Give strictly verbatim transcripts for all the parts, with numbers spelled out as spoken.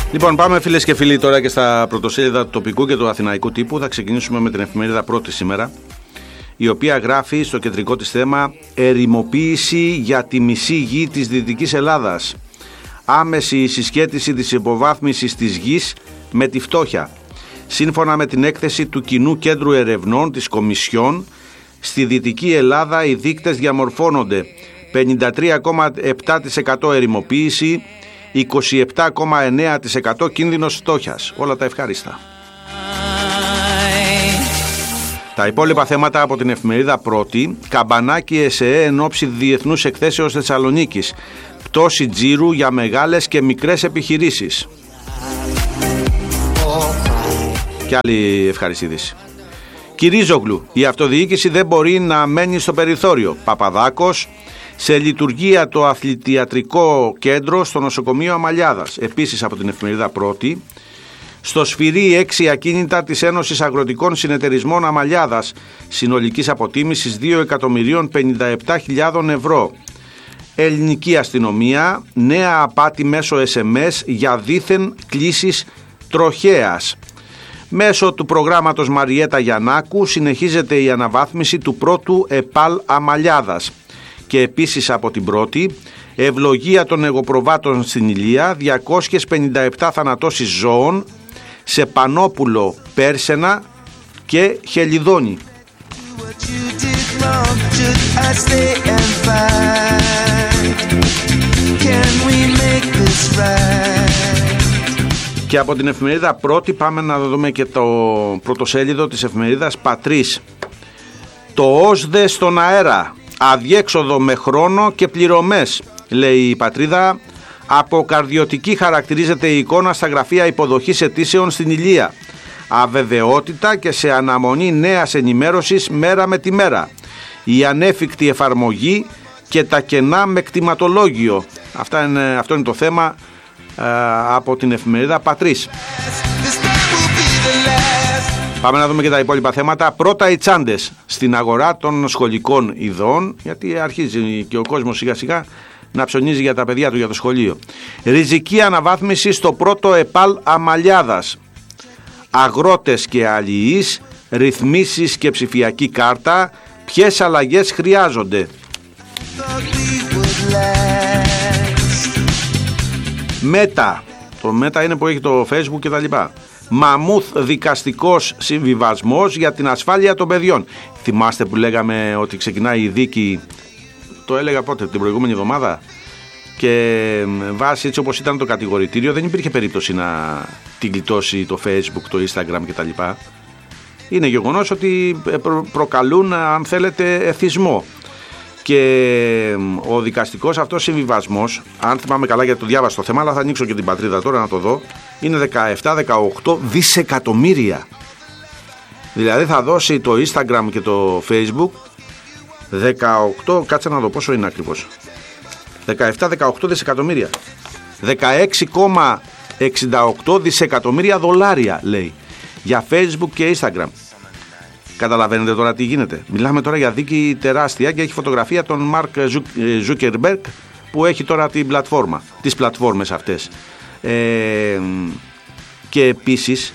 Λοιπόν, πάμε φίλες και φίλοι τώρα και στα πρωτοσέλιδα του τοπικού και του αθηναϊκού τύπου. Θα ξεκινήσουμε με την εφημερίδα Πρώτη σήμερα, η οποία γράφει στο κεντρικό της θέμα «Ερημοποίηση για τη μισή γη της Δυτικής Ελλάδας. Άμεση συσχέτιση της υποβάθμισης της γης με τη φτώχεια». Σύμφωνα με την έκθεση του Κοινού Κέντρου Ερευνών της Κομισιόν, στη Δυτική Ελλάδα οι δείκτες διαμορφώνονται: πενήντα τρία κόμμα επτά τοις εκατό ερημοποίηση, είκοσι επτά κόμμα εννέα τοις εκατό κίνδυνος φτώχειας. Όλα τα ευχάριστα. Τα υπόλοιπα θέματα από την εφημερίδα Πρώτη. Καμπανάκι ΕΣΕΕ εν ώψη Διεθνούς Εκθέσεως Θεσσαλονίκης. Πτώση τζίρου για μεγάλες και μικρές επιχειρήσεις. Και άλλη ευχαριστή είδηση. Κυρίζογλου, η αυτοδιοίκηση δεν μπορεί να μένει στο περιθώριο. Παπαδάκος, σε λειτουργία το αθλητιατρικό κέντρο στο νοσοκομείο Αμαλιάδας. Επίσης από την εφημερίδα Πρώτη. Στο σφυρί έξι ακίνητα της Ένωσης Αγροτικών Συνεταιρισμών Αμαλιάδας, συνολικής αποτίμησης δύο εκατομμύρια πενήντα επτά χιλιάδες ευρώ. Ελληνική αστυνομία, νέα απάτη μέσω ες εμ ες για δήθεν κλήσεις τροχέας. Μέσω του προγράμματος Μαριέτα Γιαννάκου συνεχίζεται η αναβάθμιση του πρώτου ΕΠΑΛ Αμαλιάδας. Και επίσης από την Πρώτη, ευλογία των εγωπροβάτων στην Ηλία, διακόσιες πενήντα επτά θανατώσεις ζώων σε Πανόπουλο, Πέρσενα και Χελιδόνι. Και από την εφημερίδα Πρώτη πάμε να δούμε και το πρωτοσέλιδο της εφημερίδας Πατρίς. Το ΟΣΔΕ στον αέρα, αδιέξοδο με χρόνο και πληρωμές, λέει η Πατρίδα. Αποκαρδιωτική χαρακτηρίζεται η εικόνα στα γραφεία υποδοχής αιτήσεων στην Ηλία. Αβεβαιότητα και σε αναμονή νέας ενημέρωσης μέρα με τη μέρα. Η ανέφικτη εφαρμογή και τα κενά με κτηματολόγιο. Αυτά είναι, αυτό είναι το θέμα ε, από την εφημερίδα Πατρίς. Πάμε να δούμε και τα υπόλοιπα θέματα. Πρώτα οι τσάντες στην αγορά των σχολικών ειδών, γιατί αρχίζει και ο κόσμος σιγά σιγά να ψωνίζει για τα παιδιά του για το σχολείο. Ριζική αναβάθμιση στο πρώτο ΕΠΑΛ Αμαλιάδας. Αγρότες και αλληλείς, ρυθμίσεις και ψηφιακή κάρτα. Ποιες αλλαγές χρειάζονται? Μέτα. Το Μέτα είναι που έχει το Facebook και τα λοιπά. Μαμούθ δικαστικός συμβιβασμός για την ασφάλεια των παιδιών. Θυμάστε που λέγαμε ότι ξεκινάει η δίκη, το έλεγα πότε, την προηγούμενη εβδομάδα, και βάσει έτσι όπως ήταν το κατηγορητήριο δεν υπήρχε περίπτωση να την γλιτώσει το Facebook, το Instagram κτλ. Είναι γεγονός ότι προ, προκαλούν, αν θέλετε, εθισμό. Και ο δικαστικός αυτός συμβιβασμός, αν θυμάμαι καλά γιατί το διάβασα το θέμα, αλλά θα ανοίξω και την Πατρίδα τώρα να το δω, είναι δεκαεπτά με δεκαοκτώ δισεκατομμύρια. Δηλαδή θα δώσει το Instagram και το Facebook δεκαοκτώ, κάτσε να δω πόσο είναι ακριβώς, δεκαεπτά με δεκαοκτώ δισεκατομμύρια, δεκαέξι κόμμα εξήντα οκτώ δισεκατομμύρια δολάρια λέει, για Facebook και Instagram. Καταλαβαίνετε τώρα τι γίνεται? Μιλάμε τώρα για δίκη τεράστια και έχει φωτογραφία τον Μαρκ Ζούκερμπεργκ που έχει τώρα την πλατφόρμα, τις πλατφόρμες αυτές. Ε, και επίσης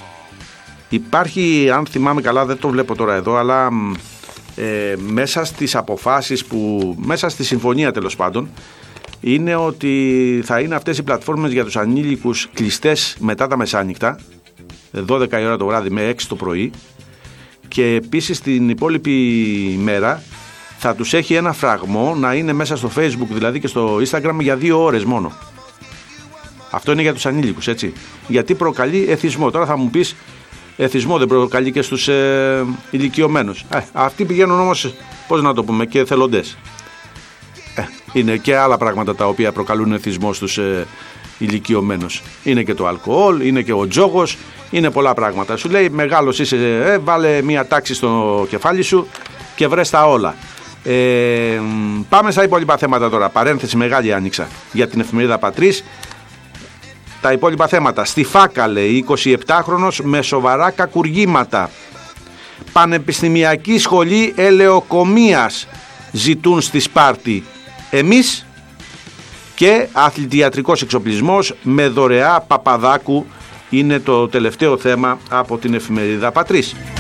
υπάρχει, αν θυμάμαι καλά, δεν το βλέπω τώρα εδώ, αλλά ε, μέσα στις αποφάσεις που, μέσα στη συμφωνία τέλος πάντων, είναι ότι θα είναι αυτές οι πλατφόρμες για τους ανήλικους κλειστές μετά τα μεσάνυχτα, δώδεκα η ώρα το βράδυ με έξι το πρωί, και επίσης την υπόλοιπη μέρα θα τους έχει ένα φραγμό να είναι μέσα στο Facebook δηλαδή και στο Instagram για δύο ώρες μόνο. Αυτό είναι για τους ανήλικους, έτσι, γιατί προκαλεί εθισμό. Τώρα θα μου πεις, εθισμό δεν προκαλεί και στους ε, ηλικιωμένους? Ε, αυτοί πηγαίνουν όμως, πώς να το πούμε, και εθελοντές. Ε, είναι και άλλα πράγματα τα οποία προκαλούν εθισμό στους ε, ηλικιωμένους. Είναι και το αλκοόλ, είναι και ο τζόγος, είναι πολλά πράγματα. Σου λέει μεγάλος είσαι, ε, βάλε μια τάξη στο κεφάλι σου και βρες τα όλα. Ε, πάμε στα υπόλοιπα θέματα τώρα. Παρένθεση μεγάλη άνοιξα για την εφημερίδα Πατρίς. Τα υπόλοιπα θέματα. Στη Φάκα, λέει, εικοσιεπτάχρονος με σοβαρά κακουργήματα. Πανεπιστημιακή σχολή ελαιοκομείας ζητούν στη Σπάρτη. Εμείς Και αθλητιατρικός εξοπλισμός με δωρεά Παπαδάκου είναι το τελευταίο θέμα από την εφημερίδα Πατρίς.